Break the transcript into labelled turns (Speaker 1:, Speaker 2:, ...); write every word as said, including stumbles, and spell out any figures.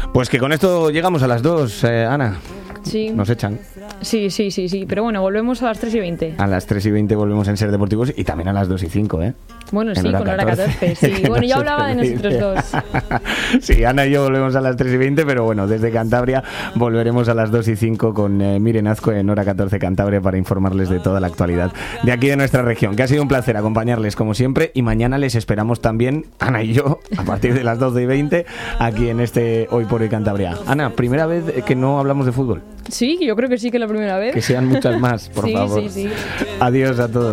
Speaker 1: Pues que con esto llegamos a las dos, eh, Ana.
Speaker 2: Sí.
Speaker 1: Nos echan.
Speaker 2: Sí, sí, sí, sí. Pero bueno, volvemos a las tres y veinte.
Speaker 1: A las tres y veinte volvemos en Ser Deportivos y también a las dos y cinco, ¿eh?
Speaker 2: Bueno, sí,
Speaker 1: hora
Speaker 2: con hora catorce. Sí. Bueno, yo hablaba de nosotros dos.
Speaker 1: Sí, Ana y yo volvemos a las tres y veinte, pero bueno, desde Cantabria volveremos a las dos y cinco con eh, Miren Azco en hora catorce Cantabria para informarles de toda la actualidad de aquí de nuestra región. Que ha sido un placer acompañarles como siempre y mañana les esperamos también, Ana y yo, a partir de las doce y veinte aquí en este Hoy por Hoy Cantabria. Ana, primera vez que no hablamos de fútbol.
Speaker 2: Sí, yo creo que sí que es la primera vez.
Speaker 1: Que sean muchas más, por
Speaker 2: sí,
Speaker 1: favor.
Speaker 2: Sí, sí, sí.
Speaker 1: Adiós a todos.